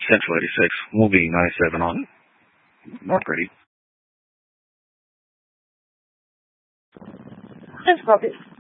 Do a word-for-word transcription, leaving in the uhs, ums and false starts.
Central eighty-six. We'll be ninety-seven on North Grady. Thanks, Bobby.